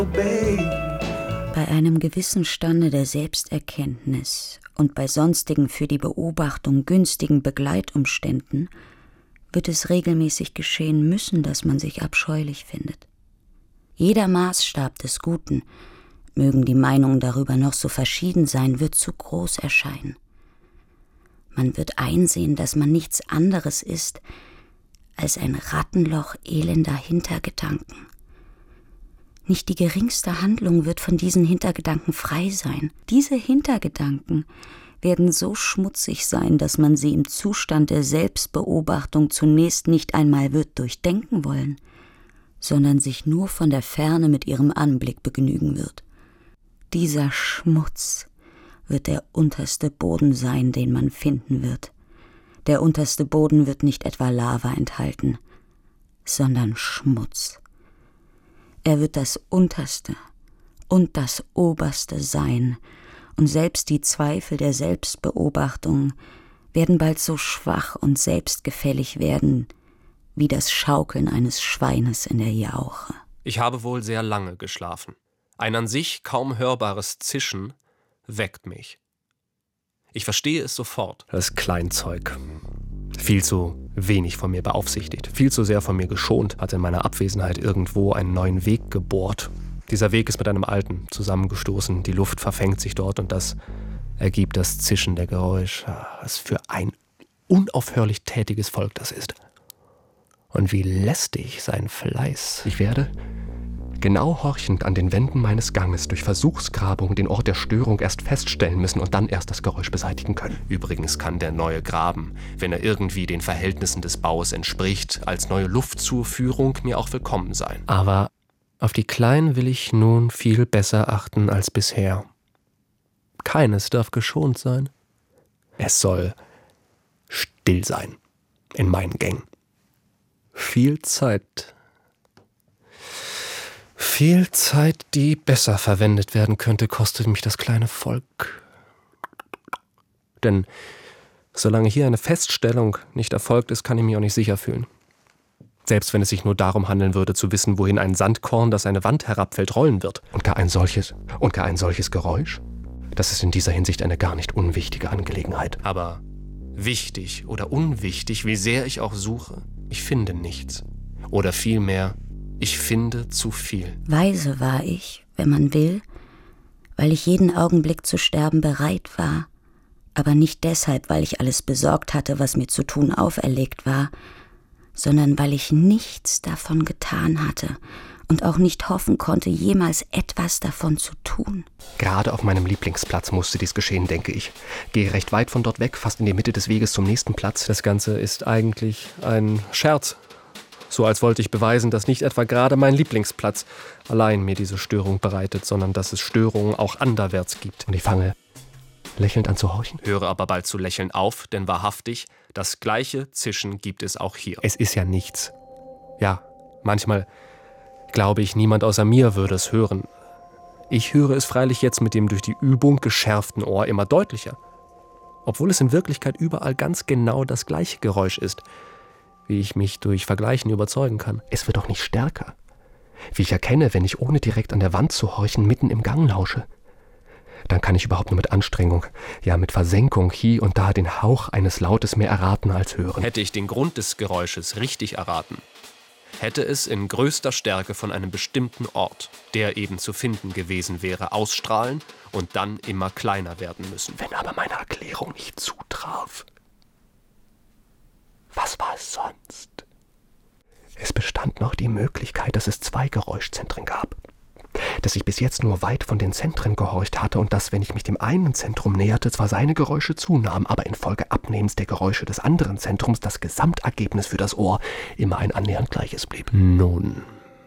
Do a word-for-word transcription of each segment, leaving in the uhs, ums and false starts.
Bei einem gewissen Stande der Selbsterkenntnis und bei sonstigen für die Beobachtung günstigen Begleitumständen wird es regelmäßig geschehen müssen, dass man sich abscheulich findet. Jeder Maßstab des Guten, mögen die Meinungen darüber noch so verschieden sein, wird zu groß erscheinen. Man wird einsehen, dass man nichts anderes ist als ein Rattenloch elender Hintergedanken. Nicht die geringste Handlung wird von diesen Hintergedanken frei sein. Diese Hintergedanken werden so schmutzig sein, dass man sie im Zustand der Selbstbeobachtung zunächst nicht einmal wird durchdenken wollen, sondern sich nur von der Ferne mit ihrem Anblick begnügen wird. Dieser Schmutz wird der unterste Boden sein, den man finden wird. Der unterste Boden wird nicht etwa Lava enthalten, sondern Schmutz. Er wird das Unterste und das Oberste sein, und selbst die Zweifel der Selbstbeobachtung werden bald so schwach und selbstgefällig werden, wie das Schaukeln eines Schweines in der Jauche. Ich habe wohl sehr lange geschlafen. Ein an sich kaum hörbares Zischen weckt mich. Ich verstehe es sofort. Das Kleinzeug. Viel zu wenig von mir beaufsichtigt, viel zu sehr von mir geschont, hat in meiner Abwesenheit irgendwo einen neuen Weg gebohrt. Dieser Weg ist mit einem alten zusammengestoßen, die Luft verfängt sich dort und das ergibt das Zischen der Geräusche. Was für ein unaufhörlich tätiges Volk das ist. Und wie lästig sein Fleiß. Ich werde, genau horchend an den Wänden meines Ganges, durch Versuchsgrabung den Ort der Störung erst feststellen müssen und dann erst das Geräusch beseitigen können. Übrigens kann der neue Graben, wenn er irgendwie den Verhältnissen des Baues entspricht, als neue Luftzuführung mir auch willkommen sein. Aber auf die Kleinen will ich nun viel besser achten als bisher. Keines darf geschont sein. Es soll still sein in meinen Gängen. Viel Zeit... Viel Zeit, die besser verwendet werden könnte, kostet mich das kleine Volk. Denn solange hier eine Feststellung nicht erfolgt ist, kann ich mich auch nicht sicher fühlen. Selbst wenn es sich nur darum handeln würde, zu wissen, wohin ein Sandkorn, das eine Wand herabfällt, rollen wird. Und gar ein solches, und gar ein solches Geräusch? Das ist in dieser Hinsicht eine gar nicht unwichtige Angelegenheit. Aber wichtig oder unwichtig, wie sehr ich auch suche, ich finde nichts. Oder vielmehr, ich finde zu viel. Weise war ich, wenn man will, weil ich jeden Augenblick zu sterben bereit war, aber nicht deshalb, weil ich alles besorgt hatte, was mir zu tun auferlegt war, sondern weil ich nichts davon getan hatte und auch nicht hoffen konnte, jemals etwas davon zu tun. Gerade auf meinem Lieblingsplatz musste dies geschehen, denke ich. Gehe recht weit von dort weg, fast in die Mitte des Weges zum nächsten Platz. Das Ganze ist eigentlich ein Scherz. So als wollte ich beweisen, dass nicht etwa gerade mein Lieblingsplatz allein mir diese Störung bereitet, sondern dass es Störungen auch anderwärts gibt. Und ich fange lächelnd an zu horchen. Höre aber bald zu lächeln auf, denn wahrhaftig, das gleiche Zischen gibt es auch hier. Es ist ja nichts. Ja, manchmal glaube ich, niemand außer mir würde es hören. Ich höre es freilich jetzt mit dem durch die Übung geschärften Ohr immer deutlicher. Obwohl es in Wirklichkeit überall ganz genau das gleiche Geräusch ist, wie ich mich durch Vergleichen überzeugen kann. Es wird auch nicht stärker. Wie ich erkenne, wenn ich ohne direkt an der Wand zu horchen mitten im Gang lausche. Dann kann ich überhaupt nur mit Anstrengung, ja mit Versenkung hier und da den Hauch eines Lautes mehr erraten als hören. Hätte ich den Grund des Geräusches richtig erraten, hätte es in größter Stärke von einem bestimmten Ort, der eben zu finden gewesen wäre, ausstrahlen und dann immer kleiner werden müssen. Wenn aber meine Erklärung nicht zutraf, was war es sonst? Es bestand noch die Möglichkeit, dass es zwei Geräuschzentren gab. Dass ich bis jetzt nur weit von den Zentren gehorcht hatte und dass, wenn ich mich dem einen Zentrum näherte, zwar seine Geräusche zunahmen, aber infolge Abnehmens der Geräusche des anderen Zentrums das Gesamtergebnis für das Ohr immer ein annähernd gleiches blieb. Nun,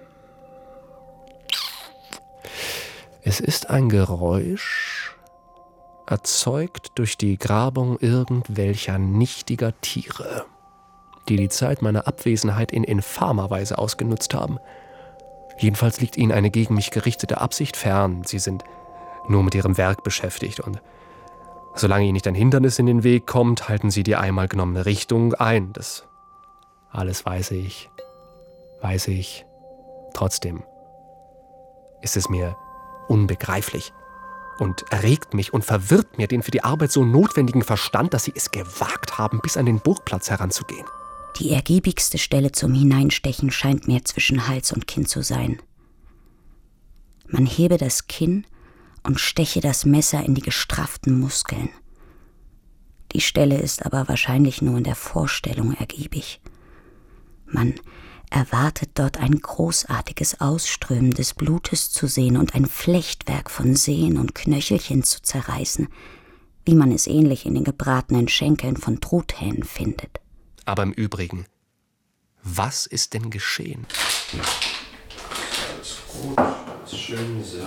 es ist ein Geräusch, erzeugt durch die Grabung irgendwelcher nichtiger Tiere, die die Zeit meiner Abwesenheit in infamer Weise ausgenutzt haben. Jedenfalls liegt ihnen eine gegen mich gerichtete Absicht fern. Sie sind nur mit ihrem Werk beschäftigt und solange ihnen nicht ein Hindernis in den Weg kommt, halten sie die einmal genommene Richtung ein. Das alles weiß ich, weiß ich. Trotzdem ist es mir unbegreiflich und erregt mich und verwirrt mir den für die Arbeit so notwendigen Verstand, dass sie es gewagt haben, bis an den Burgplatz heranzugehen. Die ergiebigste Stelle zum Hineinstechen scheint mir zwischen Hals und Kinn zu sein. Man hebe das Kinn und steche das Messer in die gestrafften Muskeln. Die Stelle ist aber wahrscheinlich nur in der Vorstellung ergiebig. Man erwartet dort ein großartiges Ausströmen des Blutes zu sehen und ein Flechtwerk von Sehnen und Knöchelchen zu zerreißen, wie man es ähnlich in den gebratenen Schenkeln von Truthähnen findet. Aber im Übrigen, was ist denn geschehen? Alles gut, alles schön so.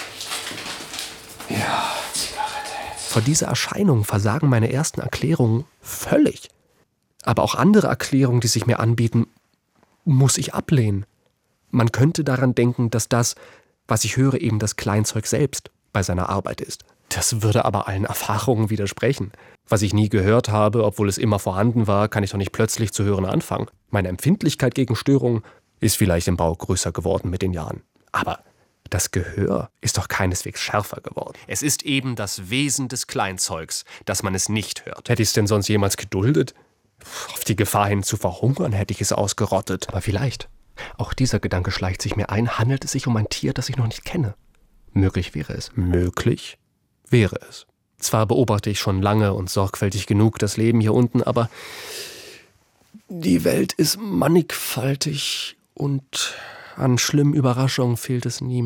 Ja, Zigarette jetzt. Vor dieser Erscheinung versagen meine ersten Erklärungen völlig. Aber auch andere Erklärungen, die sich mir anbieten, muss ich ablehnen. Man könnte daran denken, dass das, was ich höre, eben das Kleinzeug selbst bei seiner Arbeit ist. Das würde aber allen Erfahrungen widersprechen. Was ich nie gehört habe, obwohl es immer vorhanden war, kann ich doch nicht plötzlich zu hören anfangen. Meine Empfindlichkeit gegen Störungen ist vielleicht im Bau größer geworden mit den Jahren. Aber das Gehör ist doch keineswegs schärfer geworden. Es ist eben das Wesen des Kleinzeugs, dass man es nicht hört. Hätte ich es denn sonst jemals geduldet? Auf die Gefahr hin zu verhungern hätte ich es ausgerottet. Aber vielleicht, auch dieser Gedanke schleicht sich mir ein, handelt es sich um ein Tier, das ich noch nicht kenne. Möglich wäre es. Möglich wäre es. Zwar beobachte ich schon lange und sorgfältig genug das Leben hier unten, aber die Welt ist mannigfaltig und an schlimmen Überraschungen fehlt es nie.